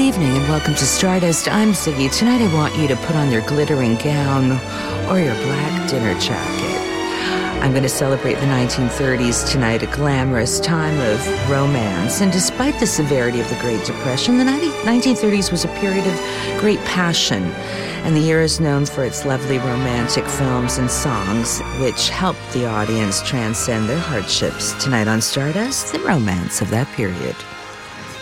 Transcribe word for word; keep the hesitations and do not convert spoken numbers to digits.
evening and welcome to Stardust. I'm Ziggy. Tonight I want you to put on your glittering gown or your black dinner jacket. I'm going to celebrate the nineteen thirties tonight, a glamorous time of romance. And despite the severity of the Great Depression, the nineteen thirties was a period of great passion. And the year is known for its lovely romantic films and songs, which helped the audience transcend their hardships. Tonight on Stardust, the romance of that period.